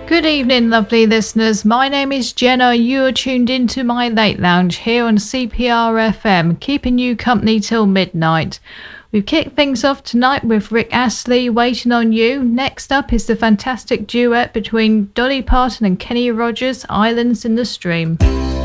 Good evening, lovely listeners. My name is Jenna. You are tuned into my Late Lounge here on CPR FM, keeping you company till midnight. We've kicked things off tonight with Rick Astley, Waiting on You. Next up is the fantastic duet between Dolly Parton and Kenny Rogers, Islands in the Stream.